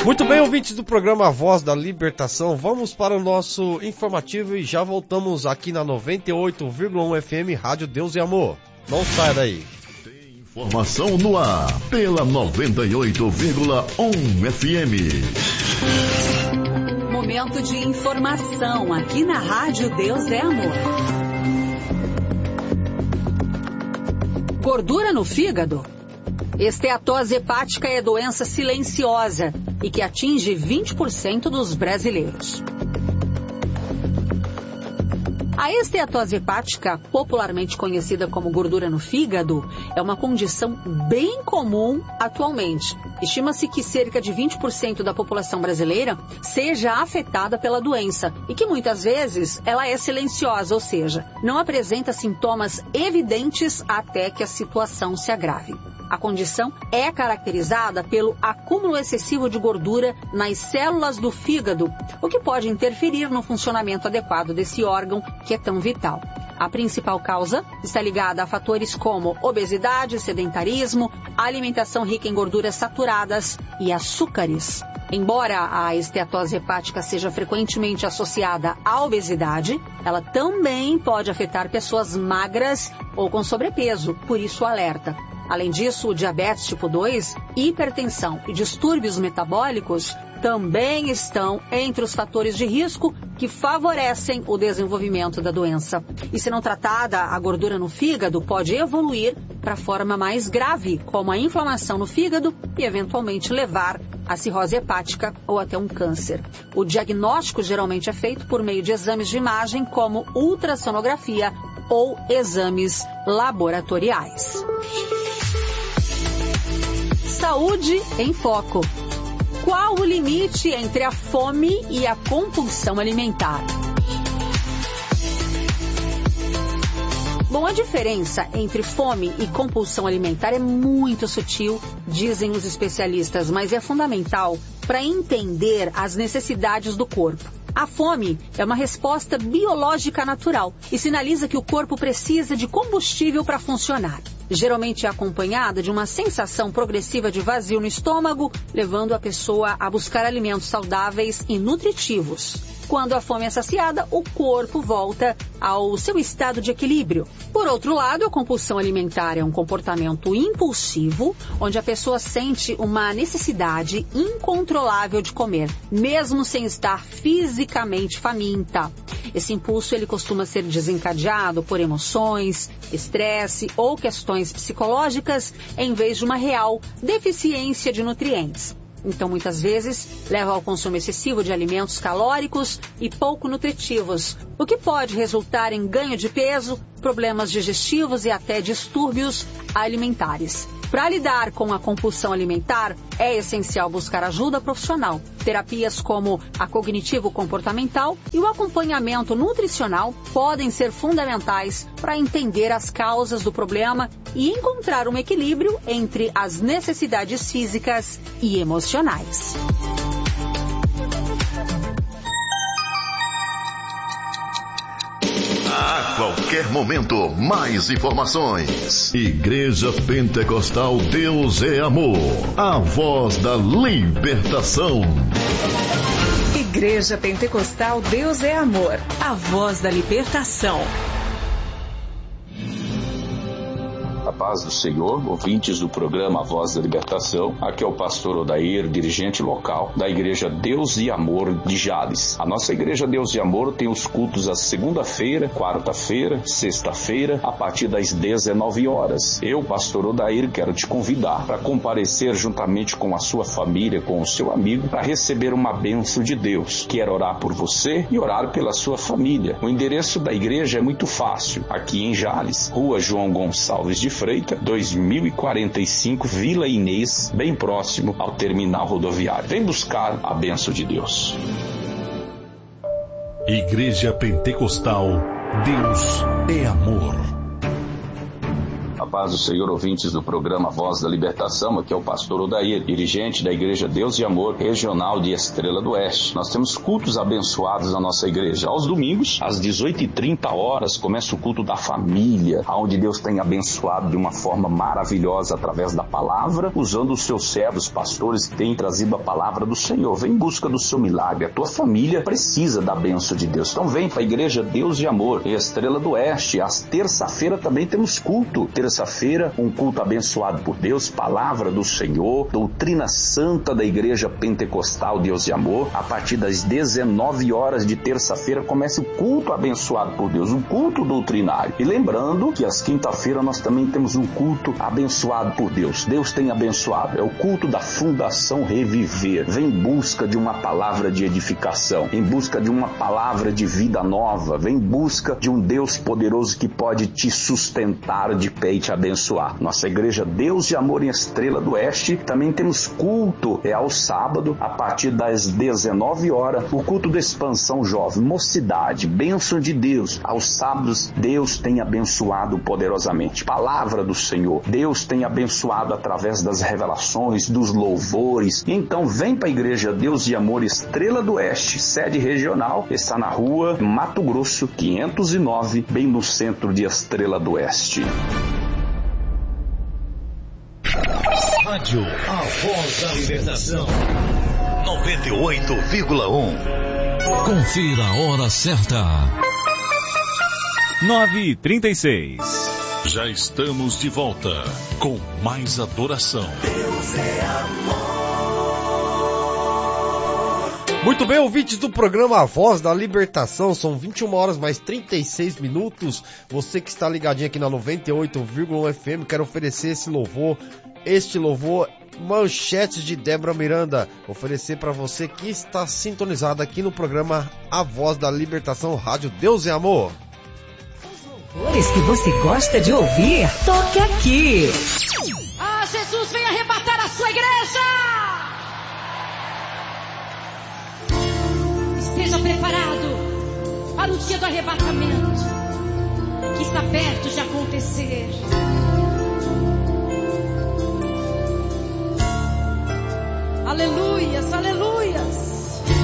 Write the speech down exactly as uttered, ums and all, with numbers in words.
Muito bem, ouvintes do programa Voz da Libertação, vamos para o nosso informativo e já voltamos aqui na noventa e oito vírgula um F M, Rádio Deus e Amor. Não saia daí. Tem informação no ar, pela noventa e oito vírgula um F M. Momento de informação aqui na Rádio Deus é Amor. Gordura no fígado? Esteatose hepática é doença silenciosa e que atinge vinte por cento dos brasileiros. A esteatose hepática, popularmente conhecida como gordura no fígado, é uma condição bem comum atualmente. Estima-se que cerca de vinte por cento da população brasileira seja afetada pela doença e que muitas vezes ela é silenciosa, ou seja, não apresenta sintomas evidentes até que a situação se agrave. A condição é caracterizada pelo acúmulo excessivo de gordura nas células do fígado, o que pode interferir no funcionamento adequado desse órgão que é tão vital. A principal causa está ligada a fatores como obesidade, sedentarismo, alimentação rica em gorduras saturadas e açúcares. Embora a esteatose hepática seja frequentemente associada à obesidade, ela também pode afetar pessoas magras ou com sobrepeso, por isso o alerta. Além disso, o diabetes tipo dois, hipertensão e distúrbios metabólicos também estão entre os fatores de risco que favorecem o desenvolvimento da doença. E se não tratada, a gordura no fígado pode evoluir para a forma mais grave, como a inflamação no fígado e eventualmente levar a cirrose hepática ou até um câncer. O diagnóstico geralmente é feito por meio de exames de imagem como ultrassonografia ou exames laboratoriais. Saúde em Foco. Qual o limite entre a fome e a compulsão alimentar? Bom, a diferença entre fome e compulsão alimentar é muito sutil, dizem os especialistas, mas é fundamental para entender as necessidades do corpo. A fome é uma resposta biológica natural e sinaliza que o corpo precisa de combustível para funcionar. Geralmente é acompanhada de uma sensação progressiva de vazio no estômago, levando a pessoa a buscar alimentos saudáveis e nutritivos. Quando a fome é saciada, o corpo volta ao seu estado de equilíbrio. Por outro lado, a compulsão alimentar é um comportamento impulsivo, onde a pessoa sente uma necessidade incontrolável de comer, mesmo sem estar fisicamente faminta. Esse impulso ele costuma ser desencadeado por emoções, estresse ou questões psicológicas, em vez de uma real deficiência de nutrientes. Então, muitas vezes, leva ao consumo excessivo de alimentos calóricos e pouco nutritivos, o que pode resultar em ganho de peso, problemas digestivos e até distúrbios alimentares. Para lidar com a compulsão alimentar, é essencial buscar ajuda profissional. Terapias como a cognitivo-comportamental e o acompanhamento nutricional podem ser fundamentais para entender as causas do problema e encontrar um equilíbrio entre as necessidades físicas e emocionais. A qualquer momento, mais informações. Igreja Pentecostal Deus é Amor, a voz da libertação. Igreja Pentecostal Deus é Amor, a voz da libertação. A paz do Senhor, ouvintes do programa A Voz da Libertação. Aqui é o pastor Odair, dirigente local da Igreja Deus e Amor de Jales. A nossa Igreja Deus e Amor tem os cultos às segunda-feira, quarta-feira, sexta-feira, a partir das dezenove horas. Eu, pastor Odair, quero te convidar para comparecer juntamente com a sua família, com o seu amigo, para receber uma bênção de Deus. Quero orar por você e orar pela sua família. O endereço da igreja é muito fácil. Aqui em Jales, Rua João Gonçalves de Freitas, dois mil e quarenta e cinco, Vila Inês, bem próximo ao terminal rodoviário. Vem buscar a bênção de Deus. Igreja Pentecostal Deus é Amor. A paz do Senhor, ouvintes do programa Voz da Libertação. Aqui é o pastor Odair, dirigente da Igreja Deus e Amor, regional de Estrela do Oeste. Nós temos cultos abençoados na nossa igreja. Aos domingos, às dezoito e trinta horas, começa o culto da família, onde Deus tem abençoado de uma forma maravilhosa através da palavra, usando os seus servos, pastores que têm trazido a palavra do Senhor. Vem em busca do seu milagre. A tua família precisa da bênção de Deus. Então vem para a Igreja Deus e Amor, em Estrela do Oeste. Às terça-feira também temos culto. Terça-feira, um culto abençoado por Deus, palavra do Senhor, doutrina santa da Igreja Pentecostal Deus e Amor. A partir das dezenove horas de terça-feira começa o culto abençoado por Deus, um culto doutrinário. E lembrando que às quinta-feira nós também temos um culto abençoado por Deus. Deus tem abençoado. É o culto da Fundação Reviver. Vem em busca de uma palavra de edificação, em busca de uma palavra de vida nova. Vem em busca de um Deus poderoso que pode te sustentar de pé e te abençoar. Nossa Igreja Deus e Amor em Estrela do Oeste. Também temos culto, é ao sábado, a partir das dezenove horas, o culto da expansão jovem, mocidade, bênção de Deus. Aos sábados, Deus tem abençoado poderosamente. Palavra do Senhor. Deus tem abençoado através das revelações, dos louvores. Então vem para a Igreja Deus e Amor Estrela do Oeste, sede regional, está na rua Mato Grosso, quinhentos e nove, bem no centro de Estrela do Oeste. Rádio A Voz da Libertação noventa e oito vírgula um. Confira a hora certa. nove e trinta e seis. Já estamos de volta com mais adoração. Deus é amor. Muito bem, ouvintes do programa A Voz da Libertação, são vinte e uma horas mais trinta e seis minutos. Você que está ligadinho aqui na noventa e oito vírgula um F M, quero oferecer esse louvor, este louvor, Manchetes de Débora Miranda, oferecer para você que está sintonizado aqui no programa A Voz da Libertação, Rádio Deus e Amor. Os louvores que você gosta de ouvir, toque aqui. Ah, Jesus vem arrebatar a sua igreja! Esteja preparado para o dia do arrebatamento, que está perto de acontecer. Aleluias, aleluia.